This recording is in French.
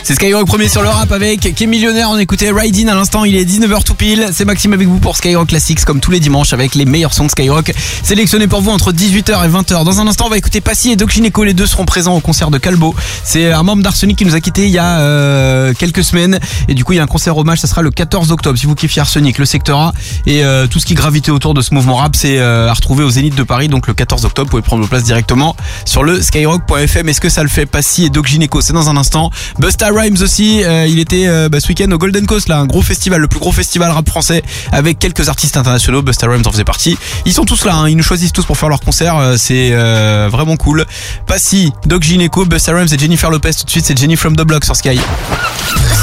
C'est Skyrock premier sur le rap avec Qui est millionnaire. On écoutait Ride In à l'instant, il est 19h tout pile. C'est Maxime avec vous pour Skyrock Classics comme tous les dimanches avec les meilleurs sons de Skyrock sélectionnés pour vous entre 18h et 20h. Dans un instant on va écouter Passy et Doc Gynéco, les deux seront présents au concert de Calbo. C'est un membre d'Arsenic qui nous a quitté il y a quelques semaines et du coup il y a un concert hommage, ça sera le 14 octobre. Si vous kiffez Arsenic, le secteur A et tout ce qui gravitait autour de ce mouvement rap, c'est à retrouver au Zénith de Paris, donc le 14 octobre. Vous pouvez prendre vos places directement sur le skyrock.fm. Est-ce que ça le fait? Passy et Doc Gynéco, c'est dans un instant. Busta Rhymes aussi, il était ce week-end au Golden Coast, là, un gros festival, le plus gros festival rap français avec quelques artistes internationaux. Busta Rhymes en faisait partie. Ils sont tous là, ils nous choisissent tous pour faire leur concert, c'est vraiment cool. Passy, Doc Gynéco, Busta Rhymes et Jennifer Lopez tout de suite, c'est Jenny from the Block sur Sky.